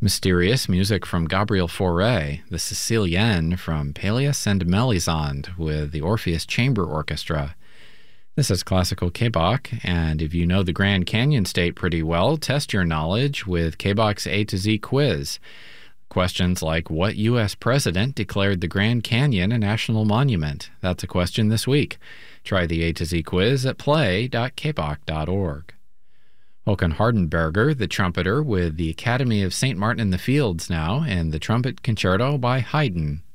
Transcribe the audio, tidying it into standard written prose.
Mysterious music from Gabriel Fauré, the Sicilienne from Peleus and Melisande with the Orpheus Chamber Orchestra. This is Classical K-Bach, and if you know the Grand Canyon State pretty well, test your knowledge with K-Bach's A to Z quiz. Questions like, what U.S. president declared the Grand Canyon a national monument? That's a question this week. Try the A to Z quiz at play.kbach.org. Håkan Hardenberger, the trumpeter with the Academy of St. Martin in the Fields now, and the Trumpet Concerto by Haydn.